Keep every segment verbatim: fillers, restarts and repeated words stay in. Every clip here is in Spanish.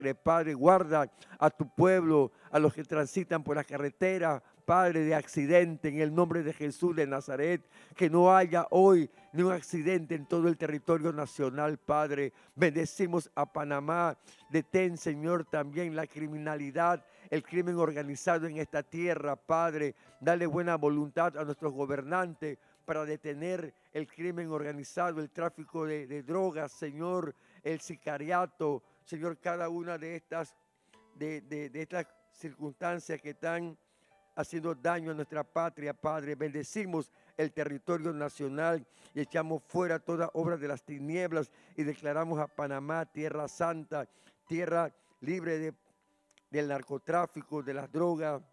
Padre, guarda a tu pueblo, a los que transitan por la carretera, Padre, de accidente, en el nombre de Jesús de Nazaret, que no haya hoy ni un accidente en todo el territorio nacional, Padre. Bendecimos a Panamá. Detén, Señor, también la criminalidad, el crimen organizado en esta tierra, Padre. Dale buena voluntad a nuestros gobernantes para detener el crimen organizado, el tráfico de, de drogas, Señor, el sicariato, Señor, cada una de estas, de, de, de estas circunstancias que están haciendo daño a nuestra patria, Padre. Bendecimos el territorio nacional y echamos fuera toda obra de las tinieblas y declaramos a Panamá tierra santa, tierra libre de, del narcotráfico, de las drogas,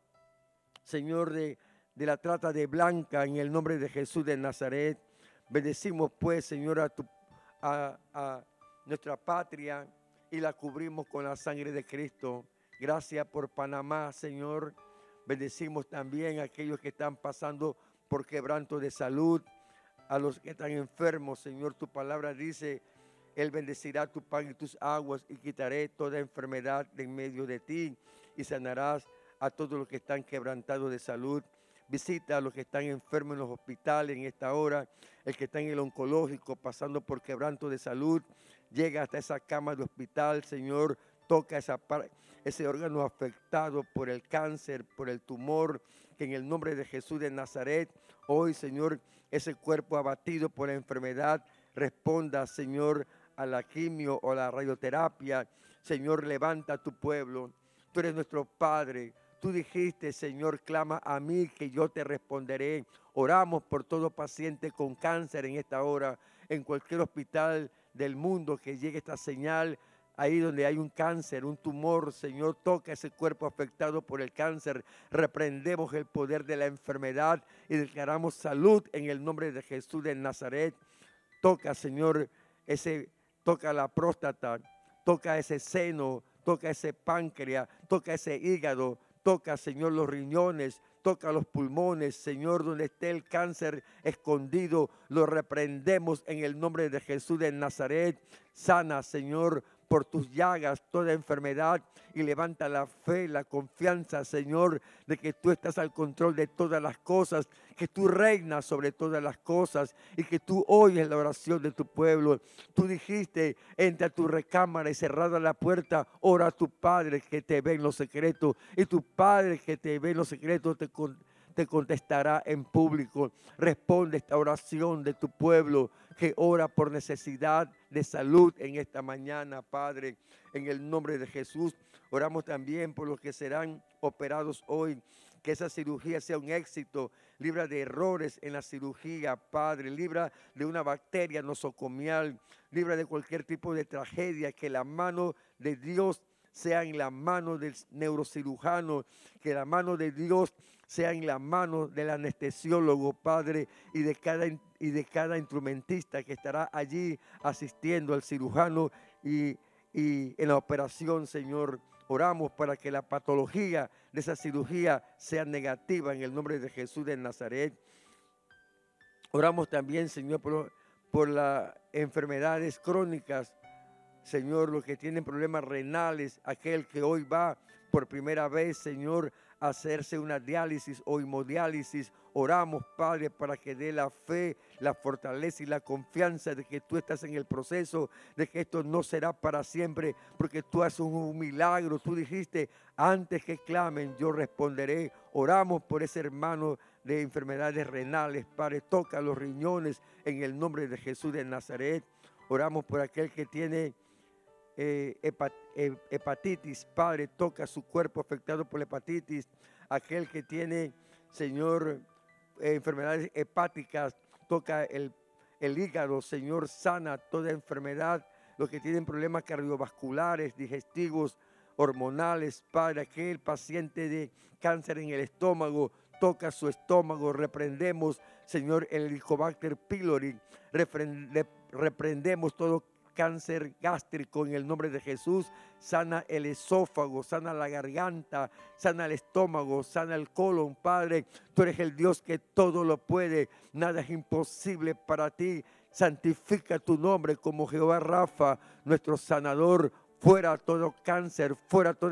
Señor, de, de la trata de blanca, en el nombre de Jesús de Nazaret. Bendecimos pues, Señor, a, tu, a, a nuestra patria y la cubrimos con la sangre de Cristo. Gracias por Panamá, Señor. Bendecimos también a aquellos que están pasando por quebranto de salud, a los que están enfermos, Señor. Tu palabra dice, Él bendecirá tu pan y tus aguas y quitaré toda enfermedad de en medio de ti y sanarás a todos los que están quebrantados de salud. Visita a los que están enfermos en los hospitales en esta hora, el que está en el oncológico pasando por quebranto de salud. Llega hasta esa cama de hospital, Señor. Toca esa, ese órgano afectado por el cáncer, por el tumor, que en el nombre de Jesús de Nazaret, hoy, Señor, ese cuerpo abatido por la enfermedad, responda, Señor, a la quimio o la radioterapia. Señor, levanta a tu pueblo. Tú eres nuestro Padre. Tú dijiste, Señor, clama a mí que yo te responderé. Oramos por todo paciente con cáncer en esta hora, en cualquier hospital del mundo que llegue esta señal. Ahí donde hay un cáncer, un tumor, Señor, toca ese cuerpo afectado por el cáncer. Reprendemos el poder de la enfermedad y declaramos salud en el nombre de Jesús de Nazaret. Toca, Señor, ese, toca la próstata, toca ese seno, toca ese páncreas, toca ese hígado, toca, Señor, los riñones, toca los pulmones, Señor, donde esté el cáncer escondido, lo reprendemos en el nombre de Jesús de Nazaret. Sana, Señor, por tus llagas toda enfermedad y levanta la fe, la confianza, Señor, de que tú estás al control de todas las cosas, que tú reinas sobre todas las cosas y que tú oyes la oración de tu pueblo. Tú dijiste, entra a tu recámara y cerrada la puerta, ora a tu Padre que te ve en lo secreto y tu Padre que te ve en lo secreto te contestará. te contestará en público. Responde esta oración de tu pueblo que ora por necesidad de salud en esta mañana, Padre, en el nombre de Jesús. Oramos también por los que serán operados hoy, que esa cirugía sea un éxito. Libra de errores en la cirugía, Padre. Libra de una bacteria nosocomial. Libra de cualquier tipo de tragedia, que la mano de Dios sea en la mano del neurocirujano, que la mano de Dios sea en la mano del anestesiólogo, Padre, y de cada, y de cada instrumentista que estará allí asistiendo al cirujano y, y en la operación, Señor. Oramos para que la patología de esa cirugía sea negativa en el nombre de Jesús de Nazaret. Oramos también, Señor, por, por las enfermedades crónicas, Señor, los que tienen problemas renales, aquel que hoy va por primera vez, Señor, a hacerse una diálisis o hemodiálisis. Oramos, Padre, para que dé la fe, la fortaleza y la confianza de que tú estás en el proceso, de que esto no será para siempre, porque tú haces un milagro. Tú dijiste, antes que clamen, yo responderé. Oramos por ese hermano de enfermedades renales, Padre, toca los riñones en el nombre de Jesús de Nazaret. Oramos por aquel que tiene Eh, hepatitis, Padre, toca su cuerpo afectado por la hepatitis. Aquel que tiene, Señor, eh, enfermedades hepáticas, toca el, el hígado, Señor, sana toda enfermedad. Los que tienen problemas cardiovasculares, digestivos, hormonales, Padre, aquel paciente de cáncer en el estómago, toca su estómago. Reprendemos, Señor, el Helicobacter pylori, reprendemos todo cáncer gástrico en el nombre de Jesús. Sana el esófago, sana la garganta, sana el estómago, sana el colon, Padre. Tú eres el Dios que todo lo puede, nada es imposible para ti. Santifica tu nombre como Jehová Rafa, nuestro sanador. fuera todo cáncer, fuera toda